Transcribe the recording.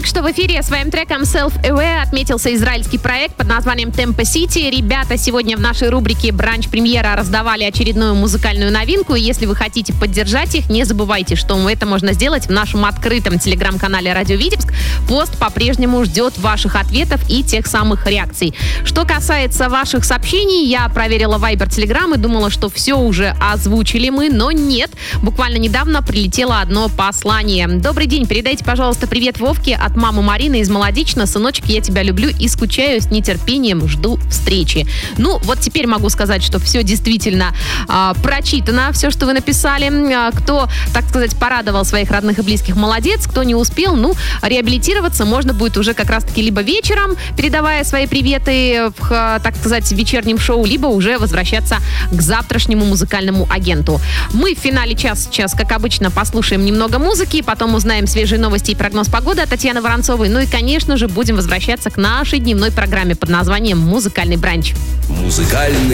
Только что в эфире своим треком Self-Aware отметился израильский проект под названием Tempo City. Ребята сегодня в нашей рубрике «Бранч-премьера» раздавали очередную музыкальную новинку. И если вы хотите поддержать их, не забывайте, что это можно сделать в нашем открытом телеграм-канале «Радио Витебск». Пост по-прежнему ждет ваших ответов и тех самых реакций. Что касается ваших сообщений, я проверила Viber, Telegram и думала, что все уже озвучили мы, но нет. Буквально недавно прилетело одно послание. Добрый день, передайте, пожалуйста, привет Вовке от мамы Марины из Молодечно. Сыночек, я тебя люблю и скучаю, с нетерпением жду встречи. Ну, вот теперь могу сказать, что все действительно прочитано, все, что вы написали. Кто, так сказать, порадовал своих родных и близких, молодец. Кто не успел, реабилитироваться можно будет уже как раз-таки либо вечером, передавая свои приветы в, так сказать, вечернем шоу, либо уже возвращаться к завтрашнему музыкальному агенту. Мы в финале часа сейчас, как обычно, послушаем немного музыки, потом узнаем свежие новости и прогноз погоды от Татьяны Воронцовой. Ну и, конечно же, будем возвращаться к нашей дневной программе под названием «Музыкальный бранч». Музыкальный